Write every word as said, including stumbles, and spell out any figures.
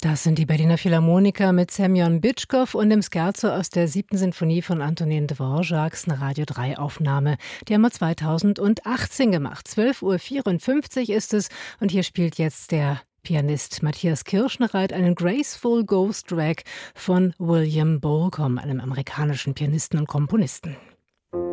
Das sind die Berliner Philharmoniker mit Semjon Bitschkow und dem Scherzo aus der siebten Sinfonie von Antonin Dvořáks, eine Radio drei Aufnahme. Die haben wir zweitausendachtzehn gemacht. zwölf Uhr vierundfünfzig ist es und hier spielt jetzt der Pianist Matthias Kirschnereit einen Graceful Ghost Rag von William Bolcom, einem amerikanischen Pianisten und Komponisten.